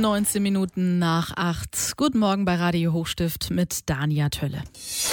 19 Minuten nach 8. Guten Morgen bei Radio Hochstift mit Dania Tölle.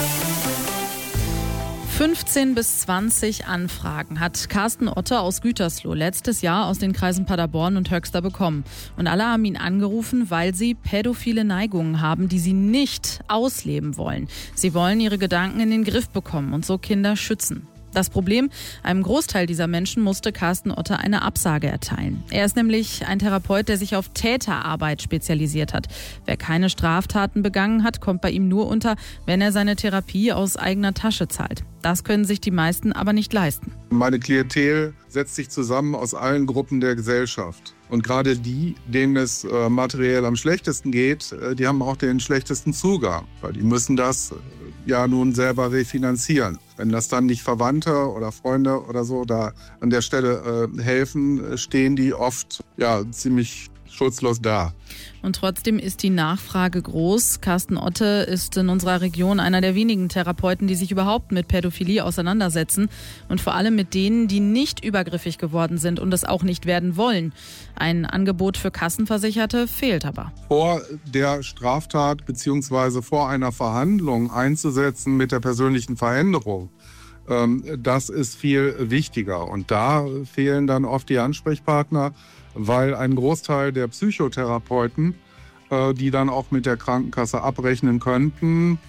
15 bis 20 Anfragen hat Carsten Otte aus Gütersloh letztes Jahr aus den Kreisen Paderborn und Höxter bekommen. Und alle haben ihn angerufen, weil sie pädophile Neigungen haben, die sie nicht ausleben wollen. Sie wollen ihre Gedanken in den Griff bekommen und so Kinder schützen. Das Problem, einem Großteil dieser Menschen musste Carsten Otte eine Absage erteilen. Er ist nämlich ein Therapeut, der sich auf Täterarbeit spezialisiert hat. Wer keine Straftaten begangen hat, kommt bei ihm nur unter, wenn er seine Therapie aus eigener Tasche zahlt. Das können sich die meisten aber nicht leisten. Meine Klientel setzt sich zusammen aus allen Gruppen der Gesellschaft. Und gerade die, denen es materiell am schlechtesten geht, die haben auch den schlechtesten Zugang. Weil die müssen das ja nun selber refinanzieren. Wenn das dann nicht Verwandte oder Freunde oder so da an der Stelle helfen, stehen die oft ziemlich schutzlos da. Und trotzdem ist die Nachfrage groß. Carsten Otte ist in unserer Region einer der wenigen Therapeuten, die sich überhaupt mit Pädophilie auseinandersetzen. Und vor allem mit denen, die nicht übergriffig geworden sind und es auch nicht werden wollen. Ein Angebot für Kassenversicherte fehlt aber. Vor der Straftat bzw. vor einer Verhandlung einzusetzen mit der persönlichen Veränderung, das ist viel wichtiger. Und da fehlen dann oft die Ansprechpartner, weil ein Großteil der Psychotherapeuten, die dann auch mit der Krankenkasse abrechnen könnten,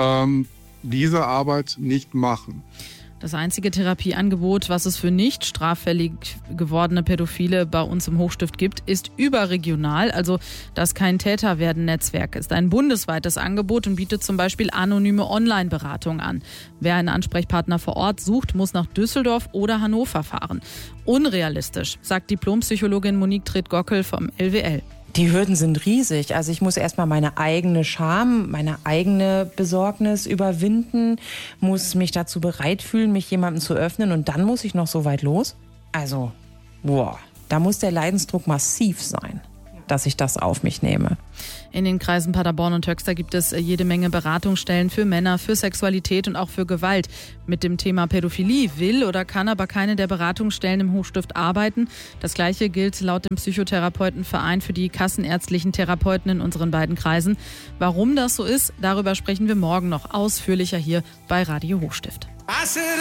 diese Arbeit nicht machen. Das einzige Therapieangebot, was es für nicht straffällig gewordene Pädophile bei uns im Hochstift gibt, ist überregional, also das Kein-Täter-werden-Netzwerk ist ein bundesweites Angebot und bietet zum Beispiel anonyme Online-Beratung an. Wer einen Ansprechpartner vor Ort sucht, muss nach Düsseldorf oder Hannover fahren. Unrealistisch, sagt Diplompsychologin Monique Treth-Gockel vom LWL. Die Hürden sind riesig. Also ich muss erstmal meine eigene Scham, meine eigene Besorgnis überwinden, muss mich dazu bereit fühlen, mich jemandem zu öffnen und dann muss ich noch so weit los. Also, da muss der Leidensdruck massiv sein, dass ich das auf mich nehme. In den Kreisen Paderborn und Höxter gibt es jede Menge Beratungsstellen für Männer, für Sexualität und auch für Gewalt. Mit dem Thema Pädophilie will oder kann aber keine der Beratungsstellen im Hochstift arbeiten. Das Gleiche gilt laut dem Psychotherapeutenverein für die kassenärztlichen Therapeuten in unseren beiden Kreisen. Warum das so ist, darüber sprechen wir morgen noch ausführlicher hier bei Radio Hochstift.